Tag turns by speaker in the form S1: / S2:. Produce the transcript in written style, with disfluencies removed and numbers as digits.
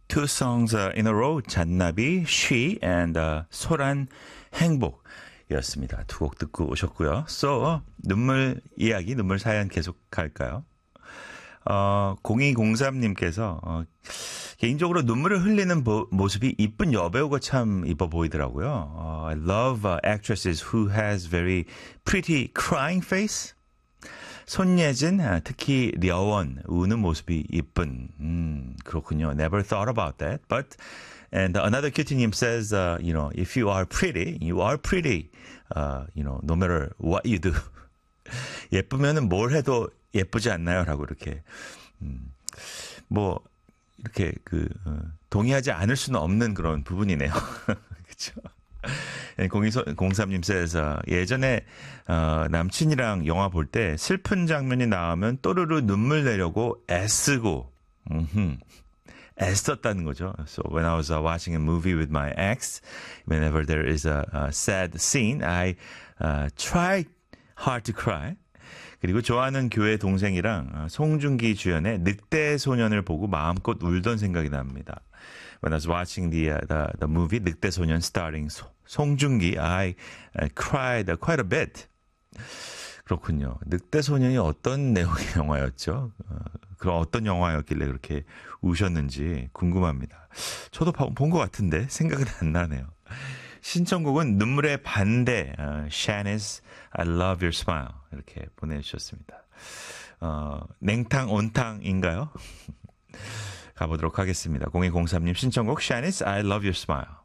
S1: Two songs in a row. 잔나비, She and 소란 행복이었습니다. 두 곡 듣고 오셨고요. So, 눈물 이야기, 눈물 사연 계속 갈까요? 0203님께서 개인적으로 눈물을 흘리는 모습이 이쁜 여배우가 참 이뻐 보이더라고요. I love actresses who has very pretty crying face. 손예진, 특히 려원, 우는 모습이 이쁜. 그렇군요. Never thought about that. But, and another cutie-님 says, if you are pretty, you are pretty. No matter what you do. 예쁘면은 뭘 해도 예쁘지 않나요? 라고 이렇게, 이렇게 동의하지 않을 수는 없는 그런 부분이네요. 그렇죠. 0203님 says, 예전에 남친이랑 영화 볼 때 슬픈 장면이 나오면 또르르 눈물 내려고 애쓰고 애썼다는 거죠. So when I was watching a movie with my ex, whenever there is a sad scene, I try hard to cry. 그리고 좋아하는 교회 동생이랑 송중기 주연의 늑대 소년을 보고 마음껏 울던 생각이 납니다. When I was watching the movie 늑대 소년 starring 송중기, I cried quite a bit. 그렇군요. 늑대 소년이 어떤 내용의 영화였죠? 그럼 어떤 영화였길래 그렇게 우셨는지 궁금합니다. 저도 본 것 같은데 생각은 안 나네요. 신청곡은 눈물의 반대, Shanice, I love your smile. 이렇게 보내주셨습니다. 냉탕, 온탕인가요? 가보도록 하겠습니다. 0203님 신청곡, Shanice, I love your smile.